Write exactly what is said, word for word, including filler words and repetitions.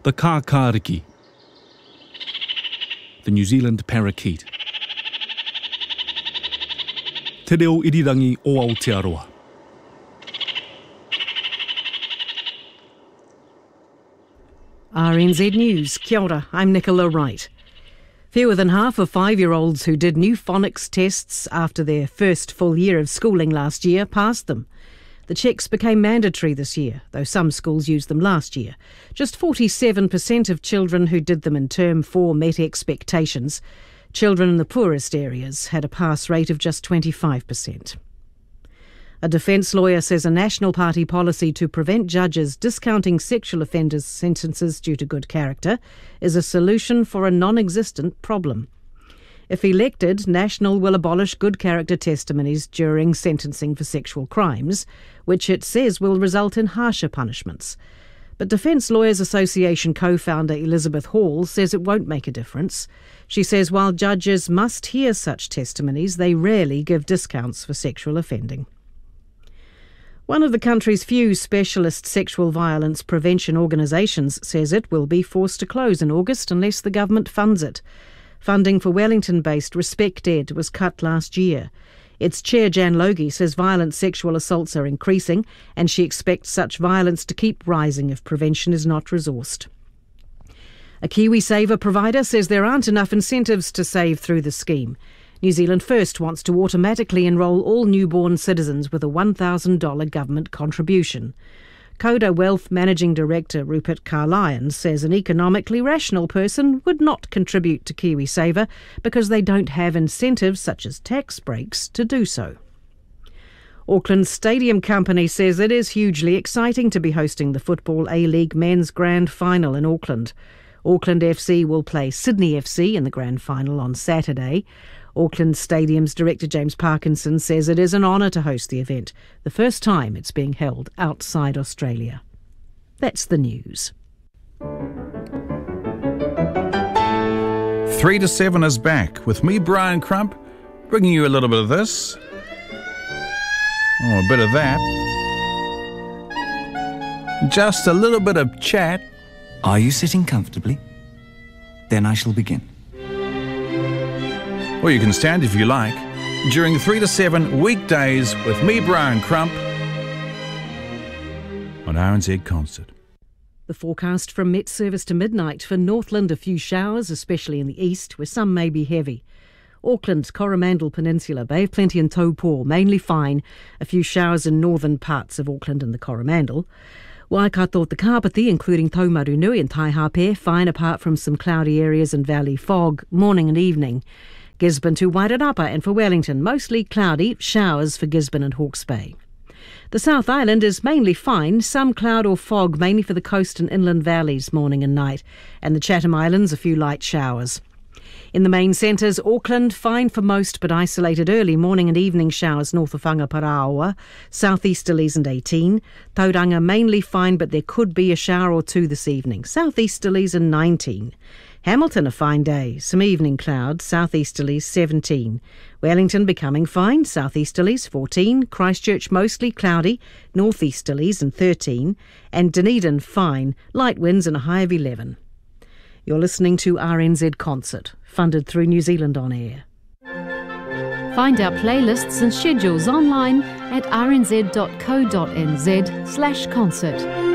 The kākāriki, the New Zealand parakeet. Te reo irirangi o Aotearoa. R N Z News. Kia ora, I'm Nicola Wright. Fewer than half of five-year-olds who did new phonics tests after their first full year of schooling last year passed them. The checks became mandatory this year, though some schools used them last year. Just forty-seven percent of children who did them in term four met expectations. Children in the poorest areas had a pass rate of just twenty-five percent. A defence lawyer says a National Party policy to prevent judges discounting sexual offenders' sentences due to good character is a solution for a non-existent problem. If elected, National will abolish good character testimonies during sentencing for sexual crimes, which it says will result in harsher punishments. But Defence Lawyers Association co-founder Elizabeth Hall says it won't make a difference. She says while judges must hear such testimonies, they rarely give discounts for sexual offending. One of the country's few specialist sexual violence prevention organisations says it will be forced to close in August unless the government funds it. Funding for Wellington-based Respect Ed was cut last year. Its chair, Jan Logie, says violent sexual assaults are increasing and she expects such violence to keep rising if prevention is not resourced. A KiwiSaver provider says there aren't enough incentives to save through the scheme. New Zealand First wants to automatically enrol all newborn citizens with a one thousand dollars government contribution. Coda Wealth Managing Director Rupert Carlyon says an economically rational person would not contribute to KiwiSaver because they don't have incentives such as tax breaks to do so. Auckland Stadium Company says it is hugely exciting to be hosting the Football A-League Men's Grand Final in Auckland. Auckland F C will play Sydney F C in the Grand Final on Saturday. Auckland Stadium's director James Parkinson says it is an honour to host the event, the first time it's being held outside Australia. That's the news. Three to seven is back with me, Brian Crump, bringing you a little bit of this. Oh, a bit of that. Just a little bit of chat. Are you sitting comfortably? Then I shall begin. Or you can stand if you like, during three to seven weekdays with me, Brian Crump, on R N Z Concert. The forecast from Met Service to midnight for Northland, a few showers, especially in the east, where some may be heavy. Auckland, Coromandel Peninsula, Bay of Plenty and Taupō, mainly fine. A few showers in northern parts of Auckland and the Coromandel. Waikato, the Kapiti, including Taumarunui and Taihape, fine apart from some cloudy areas and valley fog, morning and evening. Gisborne to Wairarapa and for Wellington, mostly cloudy, showers for Gisborne and Hawke's Bay. The South Island is mainly fine, some cloud or fog, mainly for the coast and inland valleys, morning and night, and the Chatham Islands, a few light showers. In the main centres, Auckland, fine for most but isolated early morning and evening showers north of Whangaparaoa, southeasterlies and eighteen. Tauranga, mainly fine but there could be a shower or two this evening, southeasterlies and nineteen. Hamilton, a fine day, some evening clouds, southeasterlies seventeen. Wellington becoming fine, southeasterlies fourteen. Christchurch mostly cloudy, northeasterlies and thirteen. And Dunedin fine, light winds and a high of eleven. You're listening to R N Z Concert, funded through New Zealand On Air. Find our playlists and schedules online at r n z dot co dot n z slash concert.